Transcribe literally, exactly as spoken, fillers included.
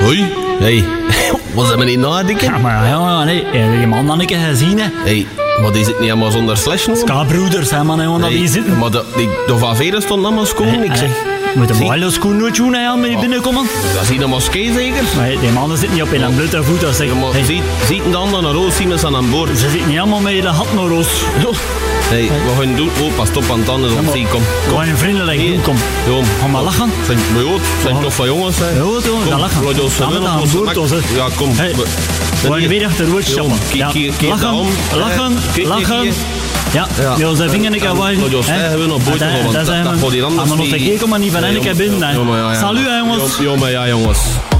Hoi. Hey. Was dat meneer nadenken? Ja, maar ja, nee. Heb je man dan een keer gezien, hè? Hey, maar die zit niet helemaal zonder slash, no? Ska-broeders, hè, man, jongen, dat die zitten. Maar de, die, de Van Veren stond allemaal schoon, ik zeg. Moet de mooie schoen nooit doen, hè, met die binnenkomen. Dat is hier een moskee, zeker? Nee, die mannen zitten niet op in een blote voet. Als Ja, maar hey. ziet, ziet een ander een roos zien met aan boord. Ze zitten niet allemaal met de hat naar roos. Hey, wat gaan we doen? Oh, pas op aan het tanden, Ja, zie, kom. Kom een vriendelijk doen, kom. Jo. Ga maar lachen. Zijn, maar joh, zijn toch van jongens, hè? Ja, toch, ga lachen. Laat ons Ga met aan boord, ons, hè. Ja, kom. Hey, we gaan weer achterover stappen. Ja, lachen, lachen, lachen. Ja, Ja. ja, onze vinger een keer waar. Laat ons hebben nog boord, want dat gaat hier anders niet. Aan de nog een keer komen, maar niet van een keer binnen. Ja, maar ja, ja. Salut, hè, jongens. Ja, maar ja, jongens.